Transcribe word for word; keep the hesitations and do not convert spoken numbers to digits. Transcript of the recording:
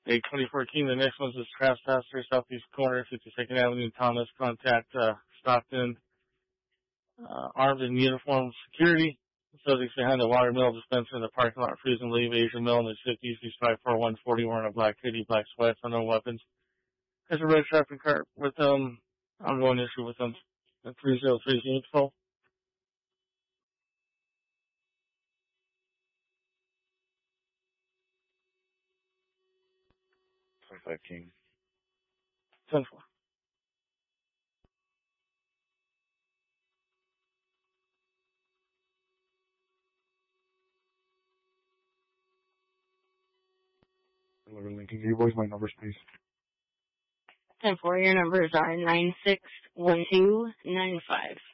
eight twenty-four King, the next one's is Trespasser, Southeast Corner, fifty-second Avenue, Thomas. Contact uh, Stockton, uh, armed and uniformed security. Subjects behind the watermill dispenser in the parking lot, freezing leave, Asian Mill in the fifties, East five four one forty, wearing a black hoodie, black sweats, no weapons. There's a red shopping cart with um ongoing issue with them. three zero three unit full. twenty-five King. ten four. Deliver Lincoln. Can you voice my numbers, please? ten four, your numbers are nine six one two nine five.